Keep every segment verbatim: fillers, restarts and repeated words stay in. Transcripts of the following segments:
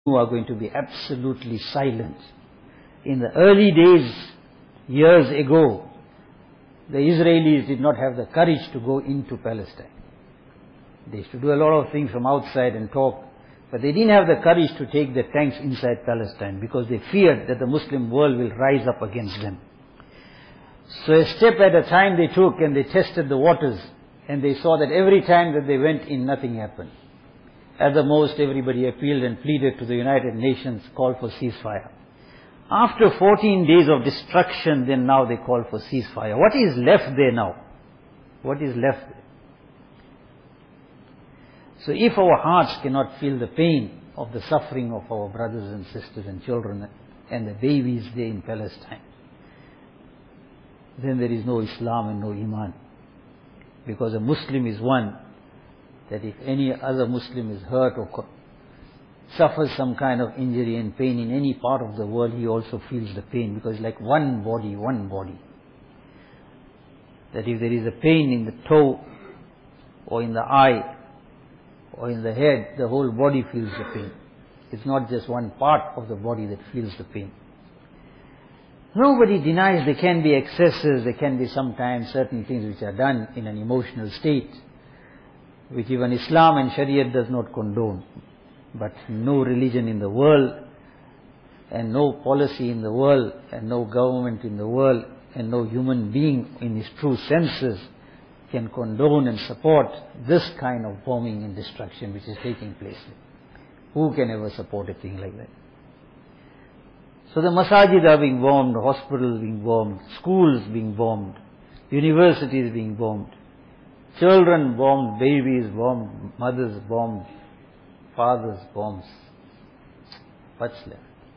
who are going to be absolutely silent. In the early days, years ago, the Israelis did not have the courage to go into Palestine. They used to do a lot of things from outside and talk, but they didn't have the courage to take the tanks inside Palestine because they feared that the Muslim world will rise up against them. So a step at a time they took, and they tested the waters, and they saw that every time that they went in, nothing happened. At the most, everybody appealed and pleaded to the United Nations, called for ceasefire. After fourteen days of destruction, then now they call for ceasefire. What is left there now? What is left there? So if our hearts cannot feel the pain of the suffering of our brothers and sisters and children and the babies there in Palestine, then there is no Islam and no Iman. Because a Muslim is one that if any other Muslim is hurt or suffers some kind of injury and pain in any part of the world, he also feels the pain, because it's like one body, one body. That if there is a pain in the toe or in the eye or in the head, the whole body feels the pain. It's not just one part of the body that feels the pain. Nobody denies there can be excesses, there can be sometimes certain things which are done in an emotional state, which even Islam and Shariat does not condone. But no religion in the world, and no policy in the world, and no government in the world, and no human being in his true senses can condone and support this kind of bombing and destruction which is taking place. Who can ever support a thing like that? So the masajid are being bombed, hospitals being bombed, schools being bombed, universities being bombed, children bombed, babies bombed, mothers bombed, fathers bombs. What's left?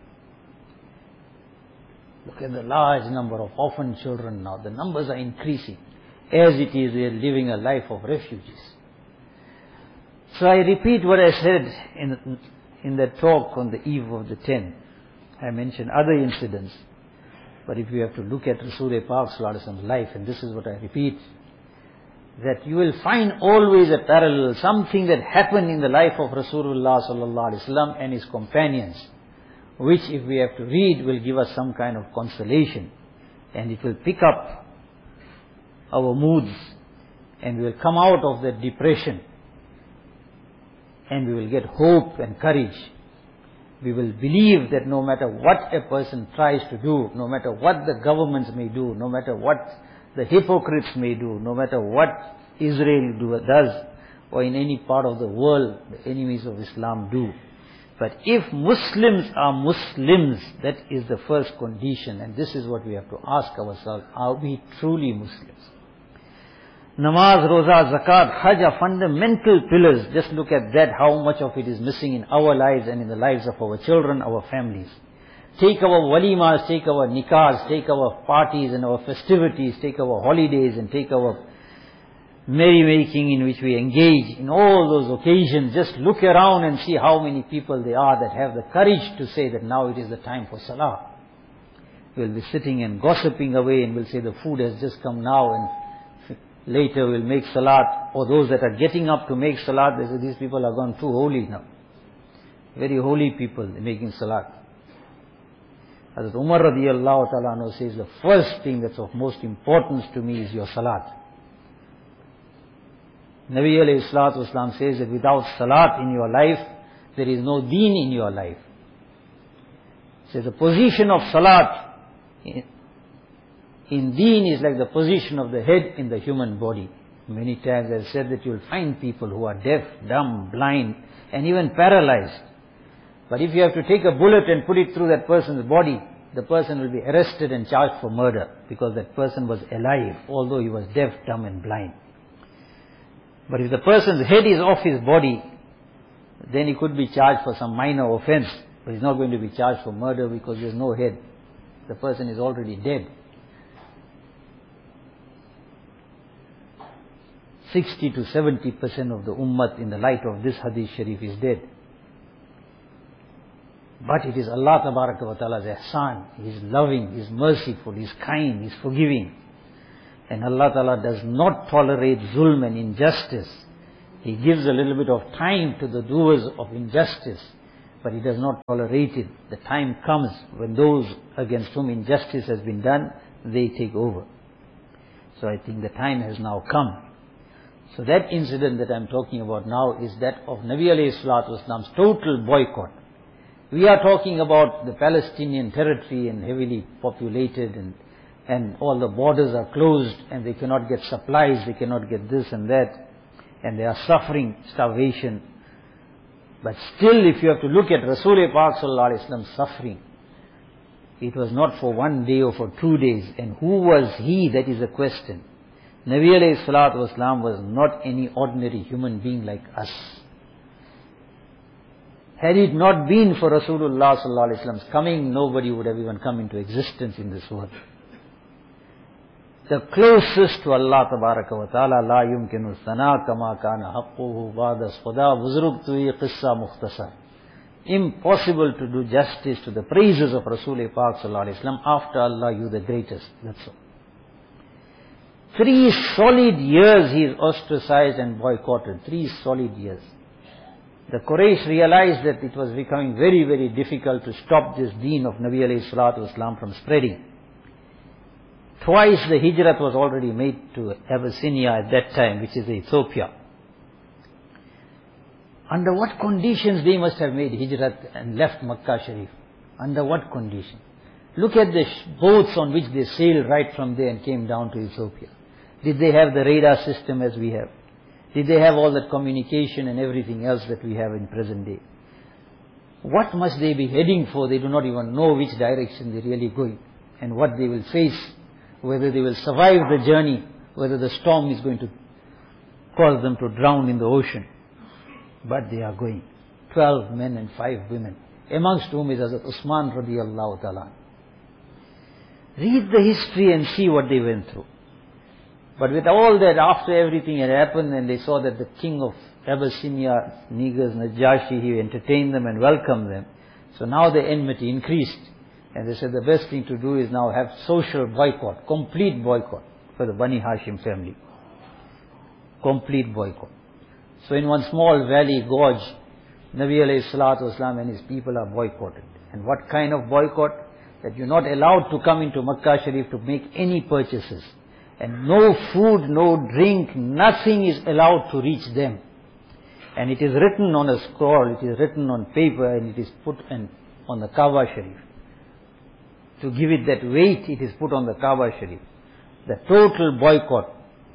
Look at the large number of orphan children now. The numbers are increasing. As it is, we are living a life of refugees. So I repeat what I said in, in that talk on the eve of the tenth. I mentioned other incidents, but if you have to look at Rasul-e Pak Sallallahu Alaihi Wasallam's life, and this is what I repeat, that you will find always a parallel, something that happened in the life of Rasulullah Sallallahu Alaihi Wasallam and his companions, which if we have to read will give us some kind of consolation, and it will pick up our moods, and we will come out of that depression, and we will get hope and courage. We will believe that no matter what a person tries to do, no matter what the governments may do, no matter what the hypocrites may do, no matter what Israel do, does, or in any part of the world the enemies of Islam do. But if Muslims are Muslims, that is the first condition, and this is what we have to ask ourselves, are we truly Muslims? Namaz, Roza, Zakat, Hajj are fundamental pillars. Just look at that, how much of it is missing in our lives and in the lives of our children, our families. Take our walimas, take our nikahs, take our parties and our festivities, take our holidays and take our merrymaking in which we engage in all those occasions. Just look around and see how many people there are that have the courage to say that now it is the time for salah. We'll be sitting and gossiping away and we'll say the food has just come now and later we'll make salat. Or those that are getting up to make salat, they say these people are gone too holy now. Very holy people, they're making salat. Hazrat Umar radiyallahu ta'ala anhu says, the first thing that's of most importance to me is your salat. Nabi alayhi salatu wasalam says that without salat in your life, there is no deen in your life. He says the position of salat in, in deen is like the position of the head in the human body. Many times I've said that you'll find people who are deaf, dumb, blind, and even paralyzed. But if you have to take a bullet and put it through that person's body, the person will be arrested and charged for murder, because that person was alive, although he was deaf, dumb and blind. But if the person's head is off his body, then he could be charged for some minor offense, but he's not going to be charged for murder because there's no head. The person is already dead. sixty to seventy percent of the ummah in the light of this hadith sharif is dead. But it is Allah Tabaraka wa Ta'ala's ihsan. He is loving, He is merciful, He is kind, He is forgiving. And Allah Ta'ala does not tolerate zulm and injustice. He gives a little bit of time to the doers of injustice. but he does not tolerate it. The time comes when those against whom injustice has been done, they take over. So I think the time has now come. So that incident that I'm talking about now is that of Nabi alayhi salatu wasalam's total boycott. We are talking about the Palestinian territory and heavily populated, and, and all the borders are closed and they cannot get supplies, they cannot get this and that, and they are suffering starvation. But still, if you have to look at Rasul Pak sallallahu alaihi wasallam's suffering, it was not for one day or for two days. And who was he? That is a question. Nabi alayhi salatu wasalam was not any ordinary human being like us. Had it not been for Rasulullah sallallahu alaihi wasallam's coming, nobody would have even come into existence in this world. The closest to Allah tabaraka wa ta'ala, la yumkinu sana kama kana haqquhu ba'da khuda buzrug tui qissa mukhtasar. Impossible to do justice to the praises of Rasul Pak sallallahu alaihi wasallam. After Allah, you the greatest. That's all. Three solid years he is ostracized and boycotted. Three solid years. The Quraysh realized that it was becoming very, very difficult to stop this deen of Nabi alayhi salatu wasalam from spreading. Twice the hijrat was already made to Abyssinia at that time, which is Ethiopia. Under what conditions they must have made hijrat and left Makkah Sharif? Under what conditions? Look at the boats on which they sailed right from there and came down to Ethiopia. Did they have the radar system as we have? Did they have all that communication and everything else that we have in present day? What must they be heading for? They do not even know which direction they are really going and what they will face, whether they will survive the journey, whether the storm is going to cause them to drown in the ocean. But they are going. Twelve men and five women, amongst whom is Hazrat Usman radiallahu ta'ala. Read the history and see what they went through. But with all that, after everything had happened and they saw that the king of Abyssinia, Negus, Najashi, he entertained them and welcomed them. So now the enmity increased. And they said the best thing to do is now have social boycott, complete boycott for the Bani Hashim family. Complete boycott. So in one small valley gorge, Nabi alayhi salatu wasalam and his people are boycotted. And what kind of boycott? That you're not allowed to come into Makkah Sharif to make any purchases. And no food, no drink, nothing is allowed to reach them. And it is written on a scroll, it is written on paper, and it is put in, on the Kaaba Sharif. To give it that weight, it is put on the Kaaba Sharif. The total boycott.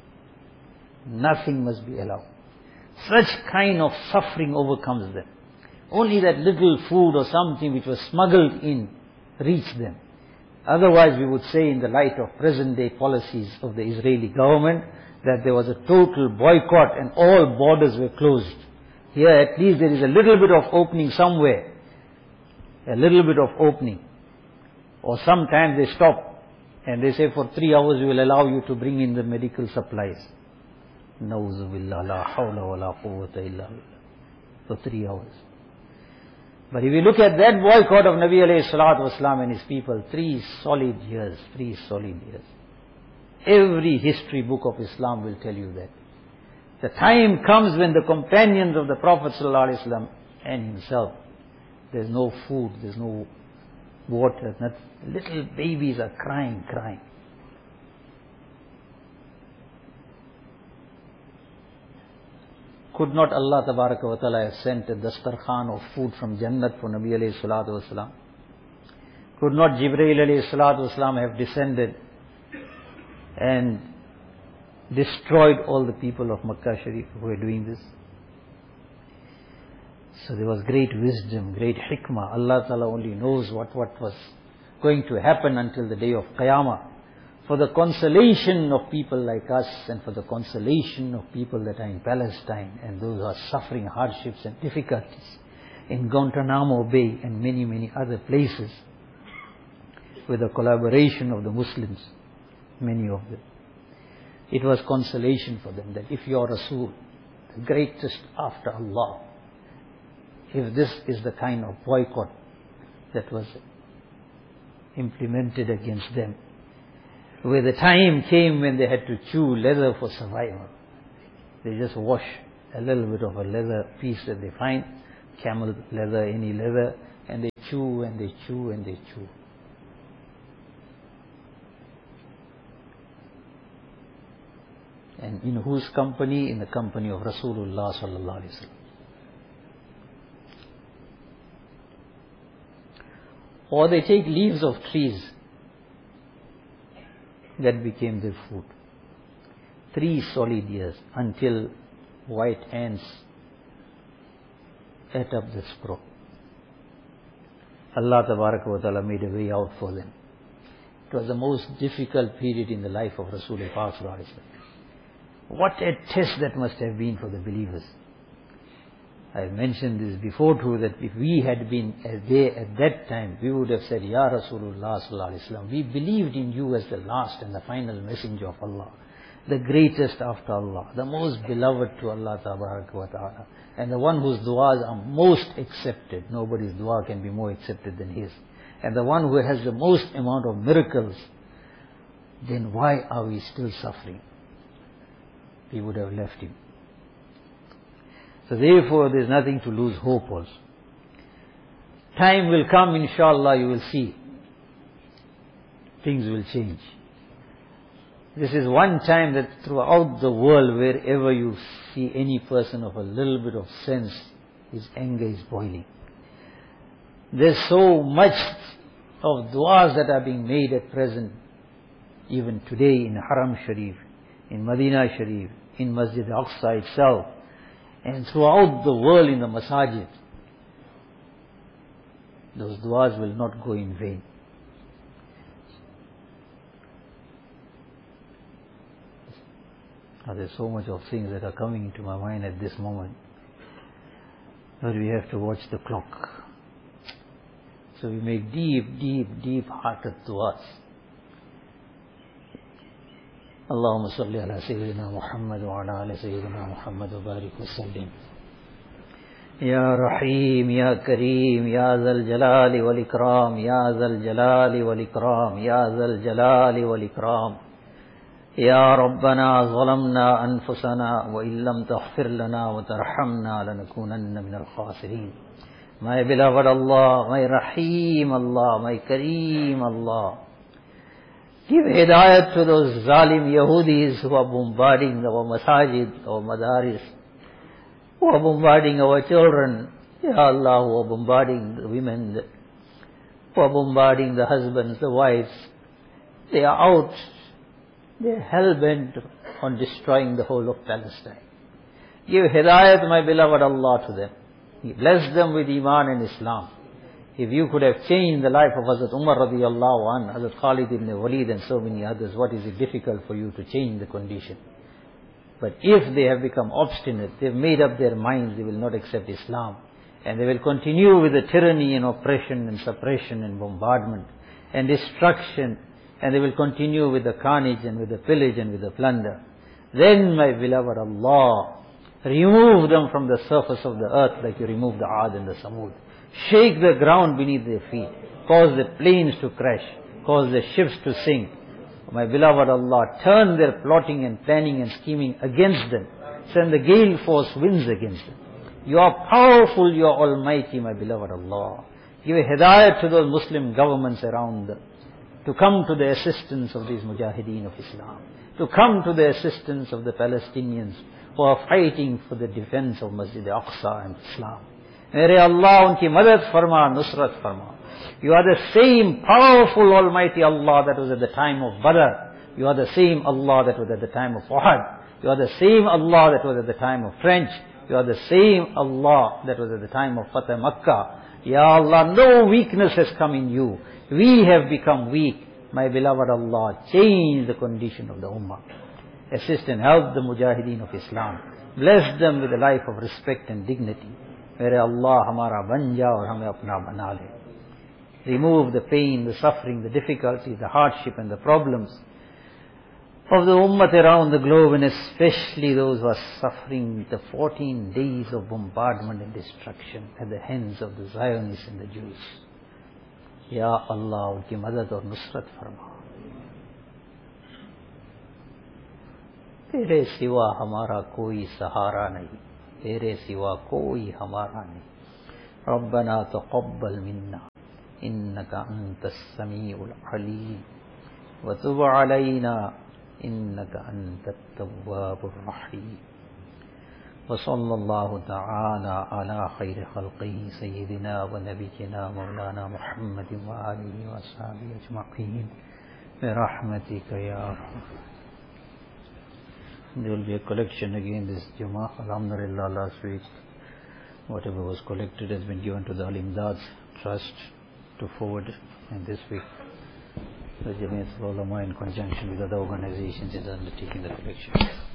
Nothing must be allowed. Such kind of suffering overcomes them. Only that little food or something which was smuggled in reached them. Otherwise, we would say in the light of present day policies of the Israeli government that there was a total boycott and all borders were closed. Here at least there is a little bit of opening somewhere. A little bit of opening. Or sometimes they stop and they say for three hours we will allow you to bring in the medical supplies. Nauzu billah, la hawla wa la quwwata illa billah. For three hours. But if you look at that boycott of Nabi alayhi salatu wasalam and his people, three solid years, three solid years. Every history book of Islam will tell you that. The time comes when the companions of the Prophet sallallahu alaihi wasallam and himself, there's no food, there's no water, not, little babies are crying, crying. Could not Allah tabaraka wa ta'ala have sent a dastarkhan of food from Jannat for Nabi alayhi salatu wasalam? Could not Jibreel alayhi salatu wasalam have descended and destroyed all the people of Makkah Sharif who were doing this? So there was great wisdom, great hikmah. Allah ta'ala only knows what, what was going to happen until the day of Qiyamah. For the consolation of people like us and for the consolation of people that are in Palestine and those who are suffering hardships and difficulties in Guantanamo Bay and many, many other places with the collaboration of the Muslims, many of them. It was consolation for them that if your Rasul, the greatest after Allah, if this is the kind of boycott that was implemented against them, where the time came when they had to chew leather for survival. They just wash a little bit of a leather piece that they find, camel leather, any leather, and they chew and they chew and they chew. And in whose company? In the company of Rasulullah sallallahu alaihi wasallam. Or they take leaves of trees, that became their food. Three solid years, until white ants ate up the straw. Allah Tabaraka wa Ta'ala made a way out for them. It was the most difficult period in the life of Rasulullah sallallahu alaihi wasallam. What a test that must have been for the believers. I mentioned this before too, that if we had been as they at that time, we would have said, Ya Rasulullah sallallahu alaihi wasallam, we believed in you as the last and the final messenger of Allah, the greatest after Allah, the most beloved to Allah Tabaraka wa Ta'ala, and the one whose du'as are most accepted. Nobody's du'a can be more accepted than his. And the one who has the most amount of miracles. Then why are we still suffering? We would have left him. So therefore there is nothing to lose hope also. Time will come, inshallah, you will see. Things will change. This is one time that throughout the world, wherever you see any person of a little bit of sense, his anger is boiling. There's so much of du'as that are being made at present, even today in Haram Sharif, in Medina Sharif, in Masjid Aqsa itself, and throughout the world in the masajid. Those du'as will not go in vain. Now, there's so much of things that are coming into my mind at this moment, but we have to watch the clock. So we make deep, deep, deep-hearted du'as. Allahumma salli ala Sayyidina Muhammad wa ala ala Sayyidina Muhammad wa barik wa sallim. Ya Rahim, Ya Kareem, Ya Zal Jalali wal Ikram, Ya Zal Jalali wal Ikram, Ya Zal Jalali wal Ikram. Ya Rabbana zalamna anfusana wa illam taghfir lana wa tarhamna lanakunanna minal khasirin. My beloved Allah, my Rahim Allah, my Kareem Allah, give hidayat to those zalim Yahudis who are bombarding our masajid, our madaris, who are bombarding our children, Ya Allah, who are bombarding the women, who are bombarding the husbands, the wives. They are out. They are hell-bent on destroying the whole of Palestine. Give hidayat, my beloved Allah, to them. Bless them with Iman and Islam. If you could have changed the life of Hazrat Umar radiallahu anh, Hazrat Khalid ibn Walid and so many others, what is it difficult for you to change the condition? But if they have become obstinate, they have made up their minds, they will not accept Islam. And they will continue with the tyranny and oppression and suppression and bombardment and destruction. And they will continue with the carnage and with the pillage and with the plunder. Then, my beloved Allah, remove them from the surface of the earth like you remove the Aad and the Samud. Shake the ground beneath their feet. Cause the planes to crash. Cause the ships to sink. My beloved Allah, turn their plotting and planning and scheming against them. Send the gale force winds against them. You are powerful, you are almighty, my beloved Allah. Give a hidayat to those Muslim governments around them, to come to the assistance of these mujahideen of Islam, to come to the assistance of the Palestinians who are fighting for the defense of Masjid Aqsa and Islam. Mere Allah unki madad farma, nusrat farma. You are the same powerful almighty Allah that was at the time of Badr. You are the same Allah that was at the time of Uhud. You are the same Allah that was at the time of French. You are the same Allah that was at the time of Fatah Makkah. Ya Allah, no weakness has come in you. We have become weak. My beloved Allah, change the condition of the Ummah. Assist and help the Mujahideen of Islam. Bless them with a life of respect and dignity. Mere Allah hamara ban ja aur hame apna bana le. Remove the pain, the suffering, the difficulty, the hardship and the problems of the Ummah around the globe, and especially those who are suffering the fourteen days of bombardment and destruction at the hands of the Zionists and the Jews. Ya Allah, unki madad aur nusrat farma. तेरे सिवा हमारा कोई सहारा नहीं, तेरे सिवा कोई हमारा नहीं. ربنا تقبل منا إنك أنت السميع العليم وتب علينا إنك أنت التواب الرحيم وصلى الله تعالى على خير خلقه سيدنا ونبينا مولانا محمد وآله وصحبه أجمعين برحمتك يا أرحم. There will be a collection again this Jummah. Alhamdulillah, last week whatever was collected has been given to the Al-Imdad Trust to forward, and this week the Jamiat al-Ulama in conjunction with other organizations is undertaking the collection.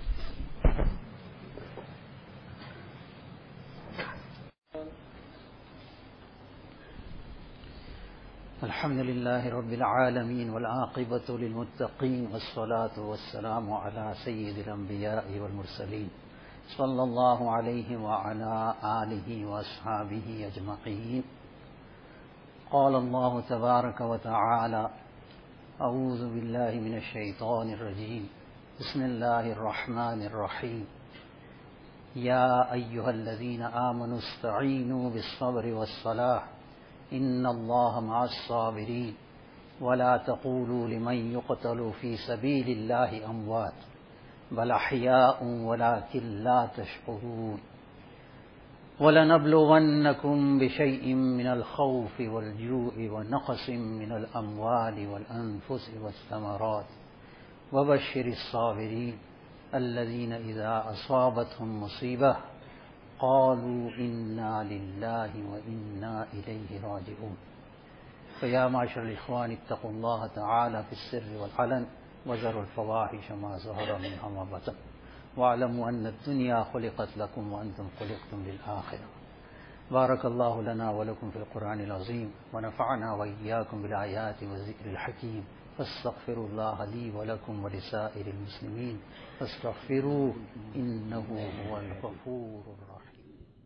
الحمد لله رب العالمين والعاقبة للمتقين والصلاة والسلام على سيد الأنبياء والمرسلين صلى الله عليه وعلى آله وأصحابه أجمعين. قال الله تبارك وتعالى: أعوذ بالله من الشيطان الرجيم بسم الله الرحمن الرحيم يا أيها الذين آمنوا استعينوا بالصبر والصلاة إن الله مع الصابرين ولا تقولوا لمن يقتل في سبيل الله أموات بل أحياء ولكن لا تشعرون ولنبلونكم بشيء من الخوف والجوع ونقص من الأموال والأنفس والثمرات وبشر الصابرين الذين إذا أصابتهم مصيبة قالوا إنا لله وإنا إليه راجعون. فيا معشر الإخوان اتقوا الله تعالى في السر والعلن وذروا الفواحش ما ظهر منها وما بطن واعلموا أن الدنيا خلقت لكم وأنتم خلقتم للآخرة. بارك الله لنا ولكم في القرآن العظيم ونفعنا وإياكم بالآيات والذكر الحكيم. فاستغفروا الله لي ولكم ولسائر المسلمين فاستغفروه إنه هو الغفور الرحيم.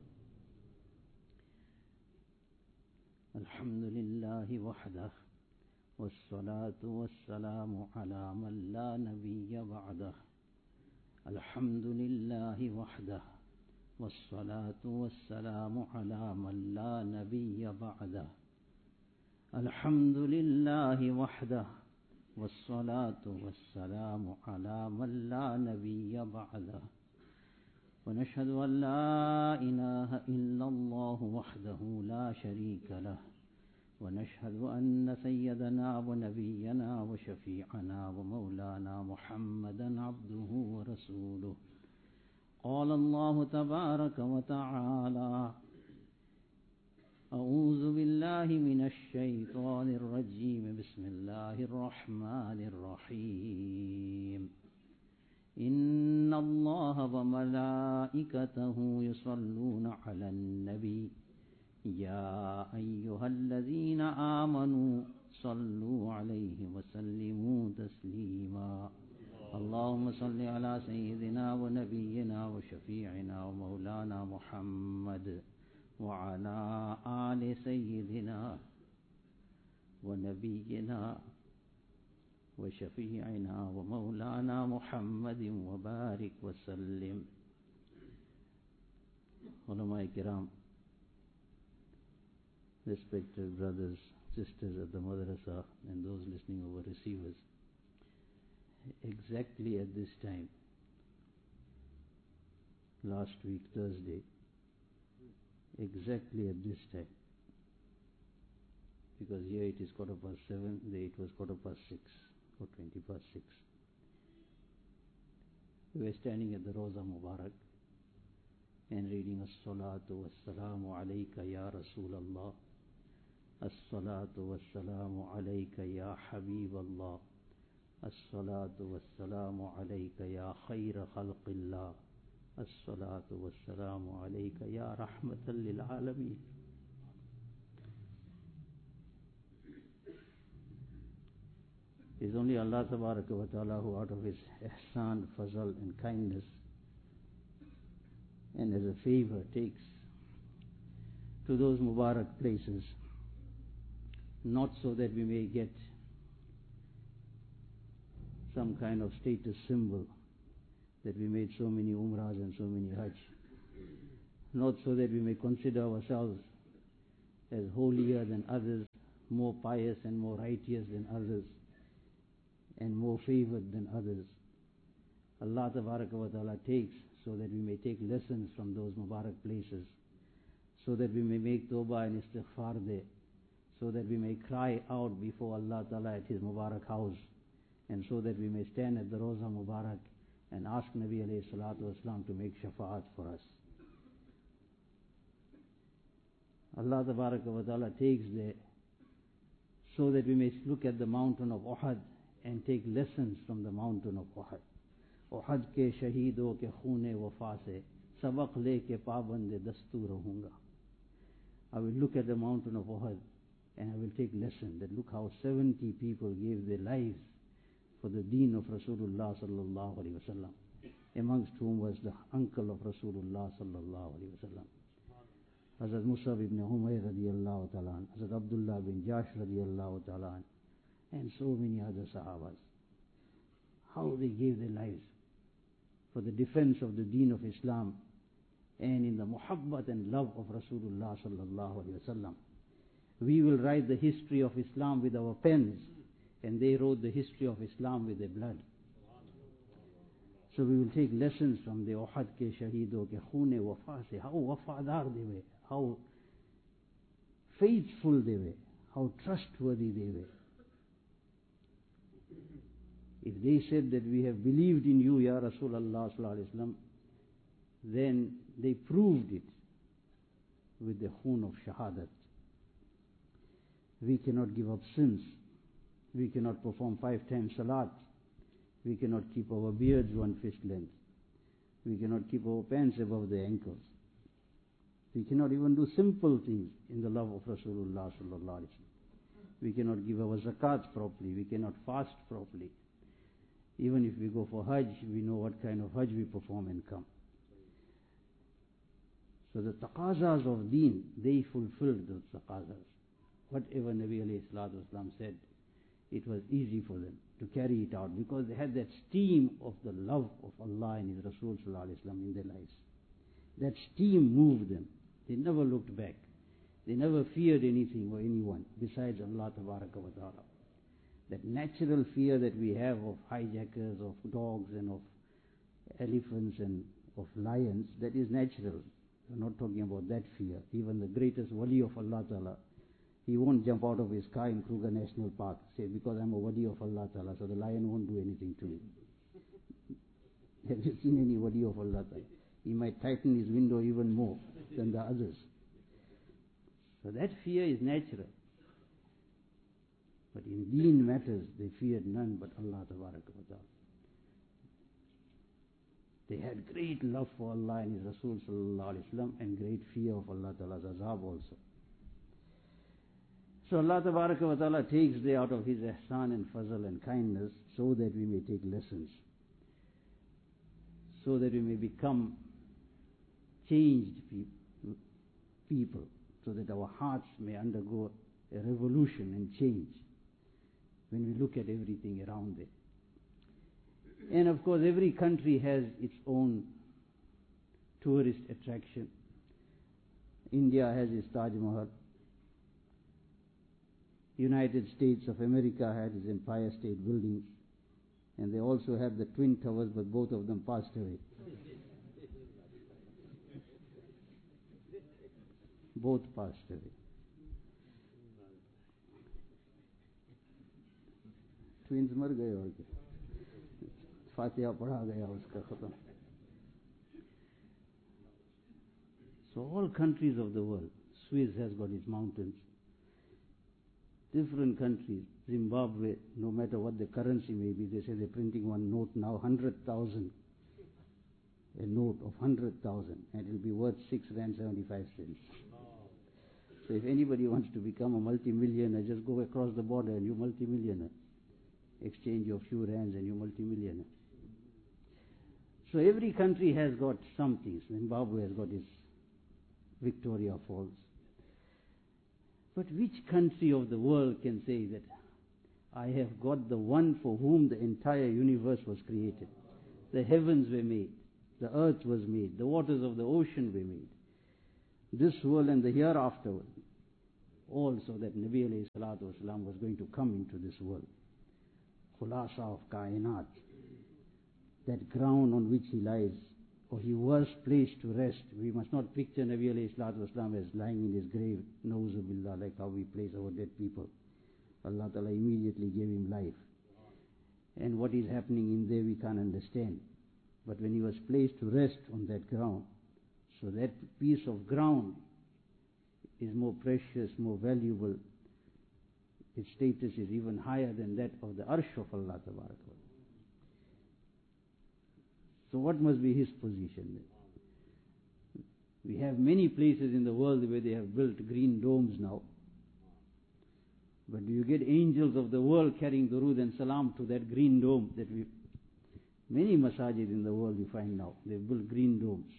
الحمد لله وحده والصلاة والسلام على من لا نبي بعده. الحمد لله وحده والصلاة والسلام على من لا نبي بعده. الحمد لله وحده والصلاة والسلام على من لا نبي بعده. ونشهد أن لا إله إلا الله وحده لا شريك له ونشهد أن سيدنا ونبينا وشفيعنا ومولانا محمدا عبده ورسوله. قال الله تبارك وتعالى: أعوذ بالله من الشيطان الرجيم بسم الله الرحمن الرحيم إن الله وملائكته يصلون على النبي يا أيها الذين آمنوا صلوا عليه وسلموا تسليما. اللهم صل على سيدنا ونبينا وشفيعنا ومولانا محمد وعلى آل سيدنا ونبينا وشفيعنا ومولانا محمد وبارك وسلم. Ulama Kiram, respected brothers, sisters at the Madrasa and those listening over receivers, exactly at this time, last week Thursday, exactly at this time, because here it is quarter past seven, there it was quarter past six, or twenty past six. We were standing at the Roza Mubarak and reading As-salatu was-salamu alayka ya Rasulallah, As-salatu was-salamu alayka ya Habiballah, As-salatu was-salamu alayka ya khayra khalqillah, As-salatu was-salamu alayka ya rahmatan lil alameen. It is only Allah Tabaraka wa Ta'ala who, out of His ihsan, fazal and kindness, and as a favor, takes to those Mubarak places, not so that we may get some kind of status symbol that we made so many umrahs and so many hajj, not so that we may consider ourselves as holier than others, more pious and more righteous than others, and more favored than others. Allah Tabaraka wa Ta'ala takes so that we may take lessons from those Mubarak places, so that we may make tawbah and istighfar there, so that we may cry out before Allah Ta'ala at His Mubarak house, and so that we may stand at the Roza Mubarak and ask Nabi alayhi salatu wasalam to make shafa'at for us. Allah Tabaraka wa Ta'ala takes there so that we may look at the mountain of Uhud and take lessons from the mountain of Uhud. Uhud ke shaheedon ke khoon-e wafa se sabaq leke paband dastur rahunga. I will look at the mountain of Uhud and I will take lesson that look how seventy people gave their lives for the deen of Rasulullah sallallahu alaihi wasallam, amongst whom was the uncle of Rasulullah sallallahu alaihi wasallam, Hazrat Musab ibn Umayr radiyallahu ta'ala, Hazrat Abdullah bin Jash radiyallahu ta'ala, and so many other Sahabas. How they gave their lives for the defense of the deen of Islam and in the muhabbat and love of Rasulullah sallallahu alaihi wasallam. We will write the history of Islam with our pens, and they wrote the history of Islam with their blood. So we will take lessons from the Uhud ke shaheedon ke khoon-e wafa se, how wafadar they were, how faithful they were, how trustworthy they were. If they said that we have believed in you, Ya Rasulullah sallallahu alaihi wasallam, then they proved it with the khoon of shahadat. We cannot give up sins. We cannot perform five times salat. We cannot keep our beards one fist length. We cannot keep our pants above the ankles. We cannot even do simple things in the love of Rasulullah sallallahu alaihi wasallam. We cannot give our zakat properly. We cannot fast properly. Even if we go for Hajj, we know what kind of Hajj we perform and come. So the taqazas of deen, they fulfilled those taqazas. Whatever Nabi alayhi salatu wasalam said, it was easy for them to carry it out because they had that steam of the love of Allah and His Rasul sallallahu alaihi wasallam in their lives. That steam moved them. They never looked back. They never feared anything or anyone besides Allah Tabaraka wa Ta'ala. That natural fear that we have of hijackers, of dogs and of elephants and of lions, that is natural. We're not talking about that fear. Even the greatest wali of Allah Ta'ala, he won't jump out of his car in Kruger National Park, say, because I'm a wali of Allah Ta'ala, so the lion won't do anything to me. Have you seen any wali of Allah Ta'ala? He might tighten his window even more than the others. So that fear is natural. But in deen matters, they feared none but Allah Tabaraka wa Ta'ala. They had great love for Allah and His Rasul sallallahu alaihi wasallam and great fear of Allah Ta'ala's azab also. So Allah Tabaraka wa Ta'ala takes they out of His ihsan and fazl and kindness so that we may take lessons, so that we may become changed people, so that our hearts may undergo a revolution and change when we look at everything around it. And of course every country has its own tourist attraction. India has its Taj Mahal. United States of America had its Empire State Buildings, and they also have the Twin Towers, but both of them passed away. Both passed away. Twins मर गए और क्या, फातिहा पढ़ा गया उसका खत्म. So all countries of the world, Swiss has got its mountains. Different countries, Zimbabwe, no matter what the currency may be, they say they're printing one note now, one hundred thousand. A note of one hundred thousand, and it will be worth six rand seventy-five cents. So if anybody wants to become a multi-millionaire, just go across the border and you're multi-millionaire. Exchange your few rands and you're multi-millionaire. So every country has got something. Zimbabwe has got its Victoria Falls. But which country of the world can say that I have got the one for whom the entire universe was created? The heavens were made, the earth was made, the waters of the ocean were made, this world and the hereafter also that Nabi alayhi salatu wasalam was going to come into this world. Khulasa of Kainat, that ground on which he lies, or he was placed to rest. We must not picture Nabi alayhi salatu wasalam as lying in his grave, Nauzu billah, like how we place our dead people. Allah Ta'ala immediately gave him life. And what is happening in there we can't understand. But when he was placed to rest on that ground, so that piece of ground is more precious, more valuable. Its status is even higher than that of the Arsh of Allah Tabaraka. So what must be his position then? We have many places in the world where they have built green domes now. But do you get angels of the world carrying durood and salam to that green dome that we... Many masajid in the world you find now, they've built green domes.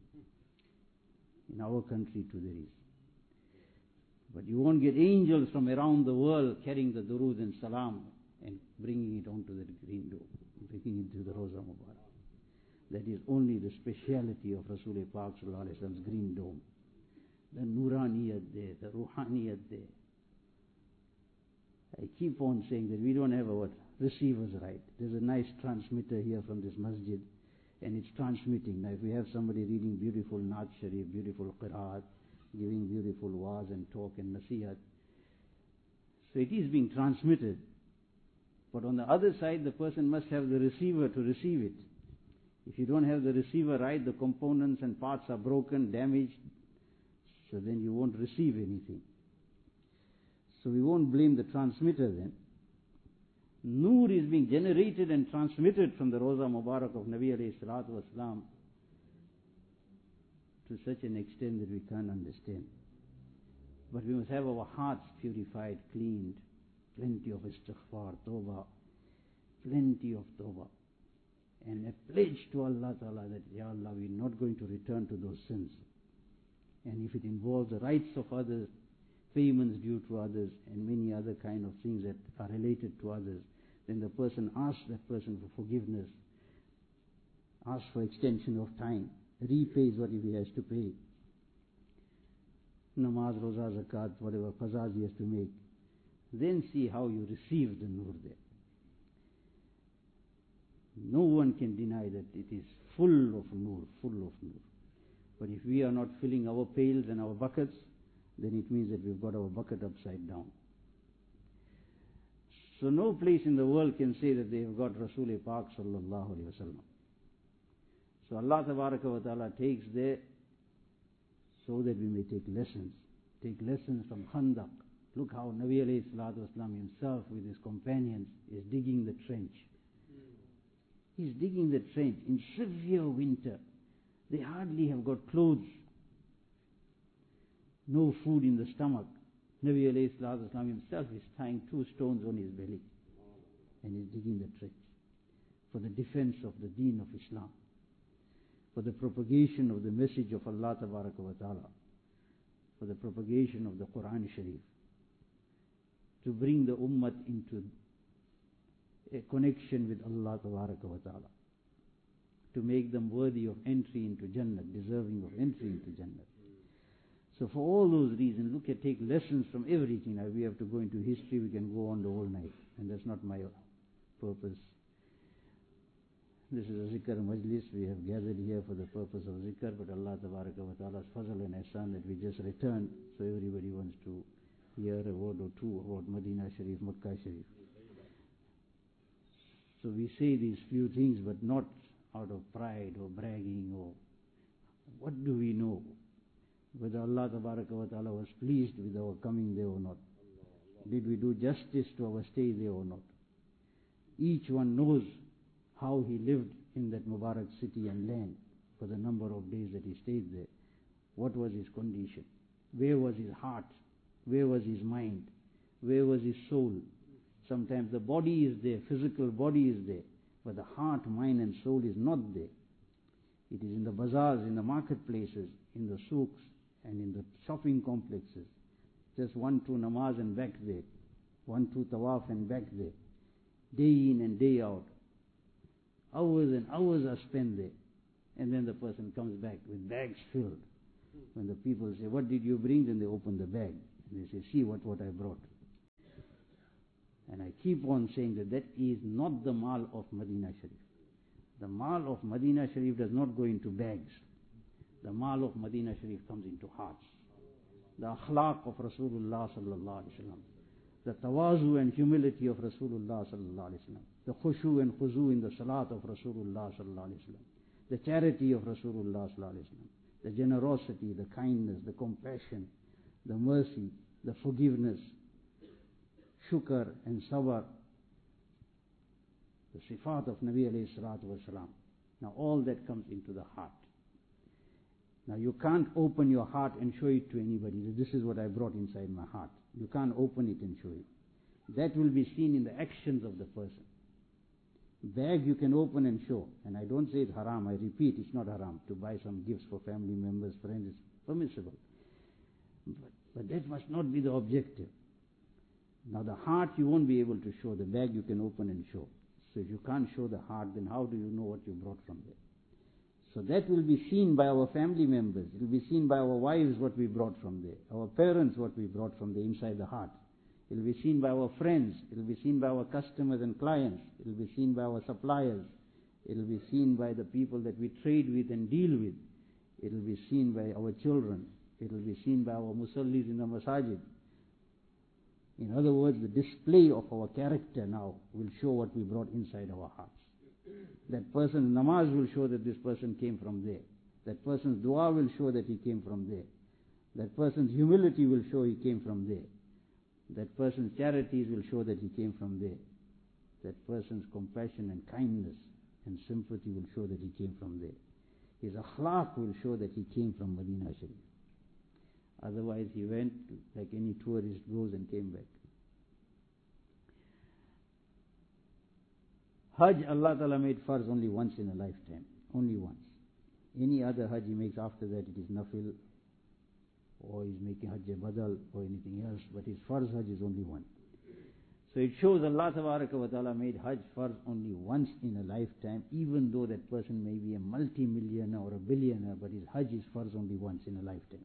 In our country too there is. But you won't get angels from around the world carrying the durood and salam and bringing it onto the green dome, bringing it to the Roza Mubarak. That is only the speciality of Rasul Pak Sallallahu Alaihi Wasallam's green dome. The Nuraniyat there, the Ruhaniyat there. I keep on saying that we don't have our receivers right. There's a nice transmitter here from this masjid and it's transmitting. Now if we have somebody reading beautiful Naat Sharif, beautiful Qiraat, giving beautiful waz and talk and nasihat, so it is being transmitted. But on the other side, the person must have the receiver to receive it. If you don't have the receiver right, the components and parts are broken, damaged, so then you won't receive anything. So we won't blame the transmitter then. Noor is being generated and transmitted from the Roza Mubarak of Nabi alayhi salatu wasalam to such an extent that we can't understand. But we must have our hearts purified, cleaned, plenty of istighfar, tawbah, plenty of tawbah, and a pledge to Allah Ta'ala that, Ya Allah, we're not going to return to those sins. And if it involves the rights of others, payments due to others, and many other kind of things that are related to others, then the person asks that person for forgiveness, asks for extension of time, repays what he has to pay. Namaz, Roza, Zakat, whatever qazas he has to make. Then see how you receive the Nur there. No one can deny that it is full of Nur, full of Nur. But if we are not filling our pails and our buckets, then it means that we've got our bucket upside down. So no place in the world can say that they have got Rasul Pak Sallallahu Alaihi Wasallam. So Allah Tabaraka wa Ta'ala takes there so that we may take lessons. Take lessons from Khandaq. Look how Nabi alayhi salatu wasalam himself with his companions is digging the trench. He's digging the trench in severe winter. They hardly have got clothes. No food in the stomach. Nabi alayhi salatu wasalam himself is tying two stones on his belly and is digging the trench for the defense of the deen of Islam, for the propagation of the message of Allah Tabaraka wa Ta'ala, for the propagation of the Quran Sharif, to bring the ummah into a connection with Allah Tabaraka wa Ta'ala, to make them worthy of entry into Jannah, deserving of entry into Jannah. So for all those reasons, look at, take lessons from everything. Now we have to go into history, we can go on the whole night, and that's not my purpose. This is a zikr majlis. We have gathered here for the purpose of zikr, but Allah Tabaraka wa Ta'ala's fazl and ihsan that we just returned, so everybody wants to hear a word or two about Medina Sharif, Makkah Sharif. So we say these few things, but not out of pride or bragging or what do we know? Whether Allah Tabaraka wa Ta'ala was pleased with our coming there or not. Did we do justice to our stay there or not? Each one knows how he lived in that Mubarak city and land for the number of days that he stayed there. What was his condition? Where was his heart? Where was his mind? Where was his soul? Sometimes the body is there, physical body is there, but the heart, mind and soul is not there. It is in the bazaars, in the marketplaces, in the souks and in the shopping complexes. Just one, two namaz and back there. One, two tawaf and back there. Day in and day out. Hours and hours are spent there. And then the person comes back with bags filled. When the people say, what did you bring? Then they open the bag. And they say, see what, what I brought. And I keep on saying that that is not the mal of Medina Sharif. The mal of Medina Sharif does not go into bags. The mal of Medina Sharif comes into hearts. The akhlaq of Rasulullah sallallahu alaihi wasallam, the tawazu and humility of Rasulullah sallallahu alaihi wasallam, the khushu and khuzu in the salat of Rasulullah sallallahu alaihi wasallam, the charity of Rasulullah sallallahu alaihi wasallam, the generosity, the kindness, the compassion, the mercy, the forgiveness, shukr and sabr, the sifat of Nabi alayhi salatu wasalam. Now all that comes into the heart. Now you can't open your heart and show it to anybody. This is what I brought inside my heart. You can't open it and show it. That will be seen in the actions of the person. Bag you can open and show. And I don't say it's haram. I repeat, it's not haram. To buy some gifts for family members, friends, is permissible. But, but that must not be the objective. Now the heart you won't be able to show. The bag you can open and show. So if you can't show the heart, then how do you know what you brought from there? So that will be seen by our family members. It will be seen by our wives what we brought from there. Our parents what we brought from there inside the heart. It will be seen by our friends. It will be seen by our customers and clients. It will be seen by our suppliers. It will be seen by the people that we trade with and deal with. It will be seen by our children. It will be seen by our musallis in the masajid. In other words, the display of our character now will show what we brought inside our hearts. That person's namaz will show that this person came from there. That person's dua will show that he came from there. That person's humility will show he came from there. That person's charities will show that he came from there. That person's compassion and kindness and sympathy will show that he came from there. His akhlaq will show that he came from Medina Sharif. Otherwise he went like any tourist goes and came back. Hajj, Allah Ta'ala made farz only once in a lifetime. Only once. Any other Hajj he makes after that, it is nafil, or he's making Hajj badal, or anything else, but his farz Hajj is only one. So it shows Allah Ta'ala made Hajj farz only once in a lifetime, even though that person may be a multi-millionaire or a billionaire, but his Hajj is farz only once in a lifetime.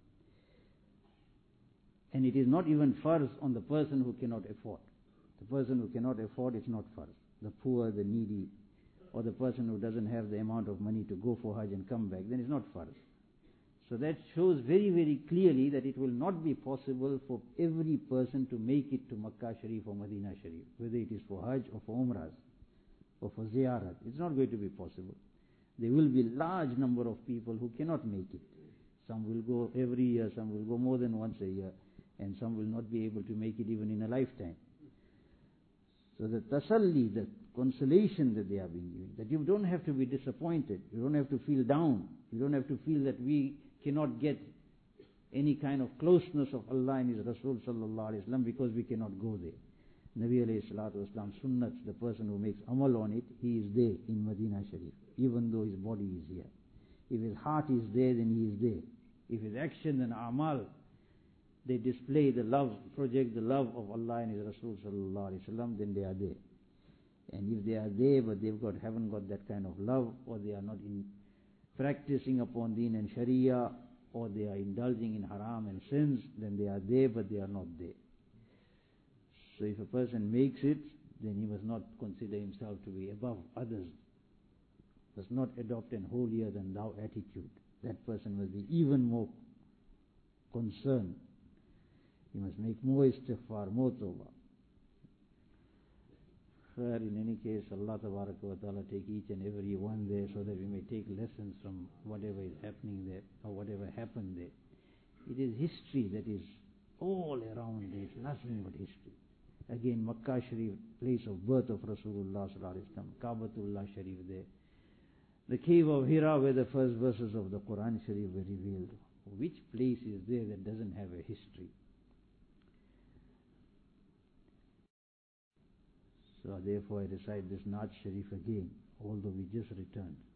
And it is not even farz on the person who cannot afford. The person who cannot afford, it's not farz. The poor, the needy, or the person who doesn't have the amount of money to go for Hajj and come back, then it's not farz. So that shows very, very clearly that it will not be possible for every person to make it to Makkah Sharif or Medina Sharif, whether it is for Hajj or for Umrahs or for Ziyarat. It's not going to be possible. There will be large number of people who cannot make it. Some will go every year, some will go more than once a year, and some will not be able to make it even in a lifetime. So the tasalli, the consolation that they are being given, that you don't have to be disappointed, you don't have to feel down, you don't have to feel that we cannot get any kind of closeness of Allah and His Rasul sallallahu alaihi wasallam because we cannot go there. Nabi alayhi salatu wasallam sunnats, the person who makes amal on it, he is there in Medina Sharif, even though his body is here. If his heart is there, then he is there. If his action and amal, they display the love, project the love of Allah and His Rasul sallallahu alaihi wasallam, then they are there. And if they are there but they've got haven't got that kind of love, or they are not in practicing upon Deen and Sharia, or they are indulging in haram and sins, then they are there but they are not there. So if a person makes it, then he must not consider himself to be above others. Must not adopt an holier than thou attitude. That person must be even more concerned. He must make more istighfar, more tawbah. Sir, in any case, Allah Tabaraka wa Ta'ala take each and every one there so that we may take lessons from whatever is happening there or whatever happened there. It is history that is all around there. It's nothing but history. Again, Makkah Sharif, place of birth of Rasulullah Sallallahu Alaihi Wasallam, Kaabatullah Sharif there. The cave of Hira where the first verses of the Quran Sharif were revealed. Which place is there that doesn't have a history? So therefore I recite this Naat Sharif again, although we just returned.